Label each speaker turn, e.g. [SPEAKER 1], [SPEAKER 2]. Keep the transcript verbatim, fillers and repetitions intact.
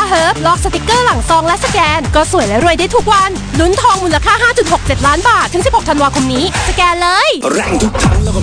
[SPEAKER 1] เฮิร์บลอกสติกเกอร์หลังซองและสแกนก็สวยและรวยได้ทุกวันลุ้นทองมูลค่า ห้าจุดหกเจ็ด ล้านบาทถึงสิบหกธันวาคมนี้สแกนเลยแรงทุกครั้ง